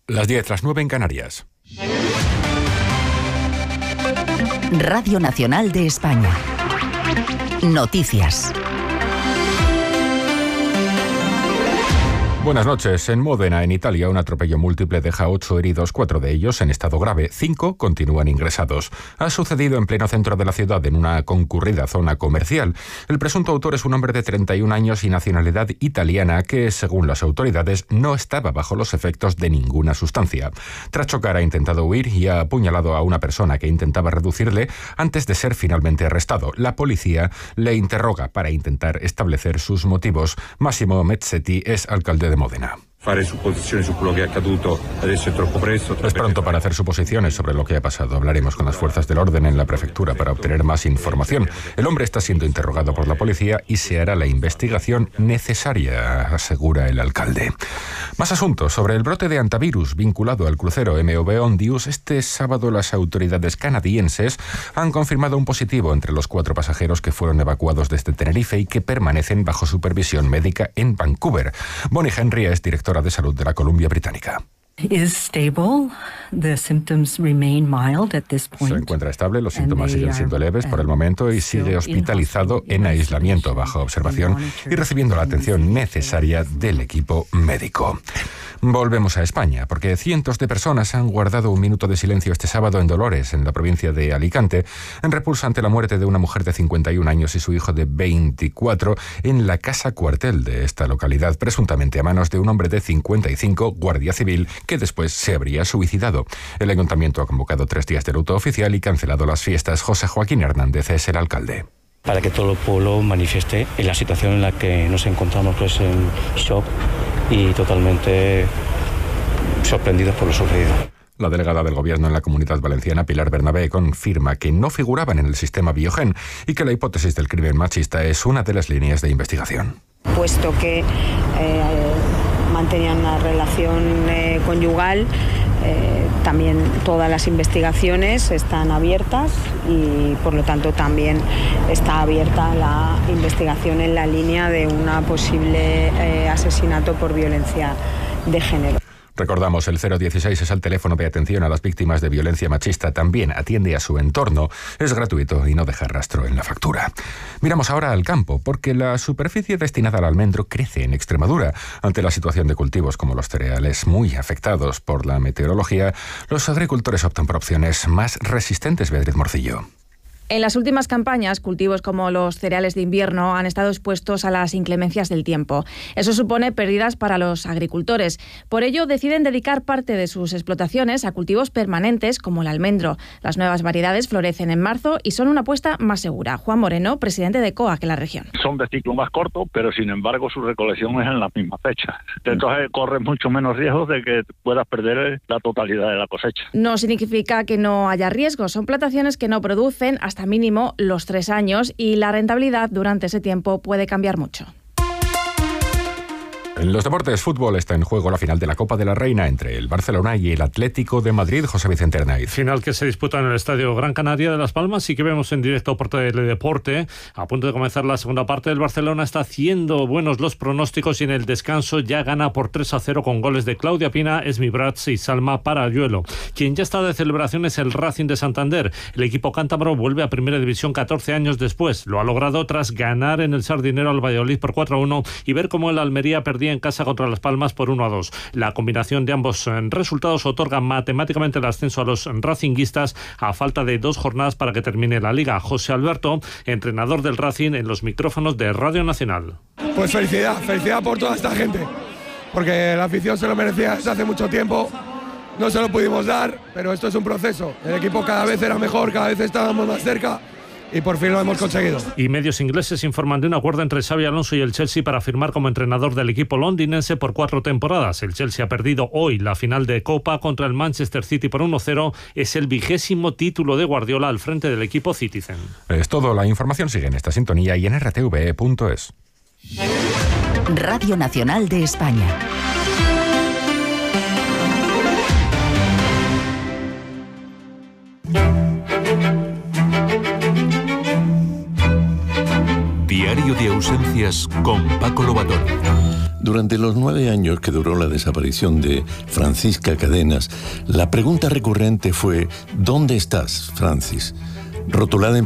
Las 10, las 9 en Canarias. Radio Nacional de España. Noticias. Buenas noches. En Módena, en Italia, un atropello múltiple deja 8 heridos, 4 de ellos en estado grave. 5 continúan ingresados. Ha sucedido en pleno centro de la ciudad, en una concurrida zona comercial. El presunto autor es un hombre de 31 años y nacionalidad italiana que, según las autoridades, no estaba bajo los efectos de ninguna sustancia. Tras chocar, ha intentado huir y ha apuñalado a una persona que intentaba reducirle antes de ser finalmente arrestado. La policía le interroga para intentar establecer sus motivos. Massimo Mezzetti es alcalde de Módena. Es pronto para hacer suposiciones sobre lo que ha pasado. Hablaremos con las fuerzas del orden en la prefectura para obtener más información. El hombre está siendo interrogado por la policía y se hará la investigación necesaria, asegura el alcalde. Más asuntos sobre el brote de hantavirus vinculado al crucero MV Ondius. Este sábado las autoridades canadienses han confirmado un positivo entre los 4 pasajeros que fueron evacuados desde Tenerife y que permanecen bajo supervisión médica en Vancouver. Bonnie Henry es directora de salud de la Columbia Británica. Se encuentra estable, los síntomas siguen siendo leves por el momento y sigue hospitalizado en aislamiento bajo observación y recibiendo la atención necesaria del equipo médico. Volvemos a España, porque cientos de personas han guardado un minuto de silencio este sábado en Dolores, en la provincia de Alicante, en repulsa ante la muerte de una mujer de 51 años y su hijo de 24 en la casa cuartel de esta localidad, presuntamente a manos de un hombre de 55, guardia civil, que después se habría suicidado. El ayuntamiento ha convocado 3 días de luto oficial y cancelado las fiestas. José Joaquín Hernández es el alcalde. Para que todo el pueblo manifieste en la situación en la que nos encontramos, pues en shock y totalmente sorprendidos por lo sucedido. La delegada del Gobierno en la Comunidad Valenciana, Pilar Bernabé, confirma que no figuraban en el sistema Biogen y que la hipótesis del crimen machista es una de las líneas de investigación. Puesto que mantenían una relación conyugal, también todas las investigaciones están abiertas y por lo tanto también está abierta la investigación en la línea de un posible asesinato por violencia de género. Recordamos, el 016 es el teléfono de atención a las víctimas de violencia machista. También atiende a su entorno. Es gratuito y no deja rastro en la factura. Miramos ahora al campo, porque la superficie destinada al almendro crece en Extremadura. Ante la situación de cultivos como los cereales muy afectados por la meteorología, los agricultores optan por opciones más resistentes. Beatriz Morcillo. En las últimas campañas, cultivos como los cereales de invierno han estado expuestos a las inclemencias del tiempo. Eso supone pérdidas para los agricultores. Por ello, deciden dedicar parte de sus explotaciones a cultivos permanentes como el almendro. Las nuevas variedades florecen en marzo y son una apuesta más segura. Juan Moreno, presidente de COAC en la región. Son de ciclo más corto, pero sin embargo su recolección es en la misma fecha. Entonces corres mucho menos riesgos de que puedas perder la totalidad de la cosecha. No significa que no haya riesgos. Son plantaciones que no producen hasta mínimo los 3 años y la rentabilidad durante ese tiempo puede cambiar mucho. En los deportes, fútbol, está en juego la final de la Copa de la Reina entre el Barcelona y el Atlético de Madrid. José Vicente Arnaiz. Final que se disputa en el Estadio Gran Canaria de Las Palmas y que vemos en directo por Teledeporte. A punto de comenzar la segunda parte, el Barcelona está haciendo buenos los pronósticos y en el descanso ya gana por 3-0 con goles de Claudia Pina, Esmi Prats y Salma Parayuelo. Quien ya está de celebración es el Racing de Santander. El equipo cántabro vuelve a Primera División 14 años después. Lo ha logrado tras ganar en el Sardinero al Valladolid por 4-1 y ver cómo el Almería perdía en casa contra Las Palmas por 1-2. La combinación de ambos resultados otorga matemáticamente el ascenso a los racinguistas a falta de 2 jornadas para que termine la liga. José Alberto, entrenador del Racing, en los micrófonos de Radio Nacional. Pues felicidad por toda esta gente, porque la afición se lo merecía desde hace mucho tiempo. No se lo pudimos dar, pero esto es un proceso. El equipo cada vez era mejor, cada vez estábamos más cerca. Y por fin lo hemos conseguido. Y medios ingleses informan de un acuerdo entre Xabi Alonso y el Chelsea para firmar como entrenador del equipo londinense por 4 temporadas. El Chelsea ha perdido hoy la final de Copa contra el Manchester City por 1-0. Es el 20º título de Guardiola al frente del equipo Citizen. Es todo. La información sigue en esta sintonía y en rtve.es. Radio Nacional de España. Diario de ausencias con Paco Lobatón. Durante los 9 años que duró la desaparición de Francisca Cadenas, la pregunta recurrente fue: ¿dónde estás, Francis? Rotulada en